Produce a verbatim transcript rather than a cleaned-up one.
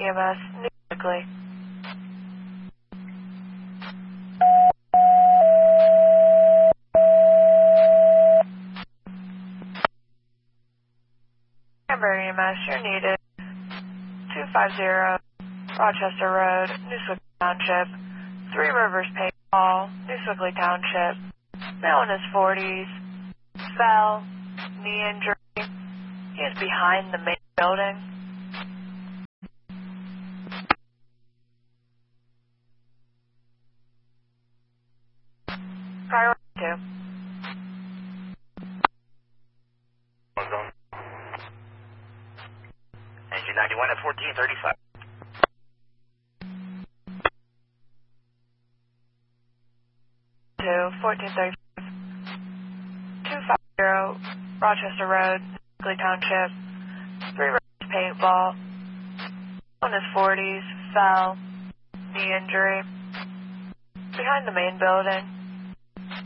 E M S, New Berkeley. Cranberry E M S, you're needed. two five zero Rochester Road, New Swickley Township. Three Rivers Paintball, New Swickley Township. Male in his forties. Fell. Knee injury. He is behind the main building. Priority two. Engine ninety-one at fourteen thirty-five. Two, fourteen thirty-five. two five zero Rochester Road, Swickley Township. Three Rivers Paintball. In his forties, fell. Knee injury. Behind the main building.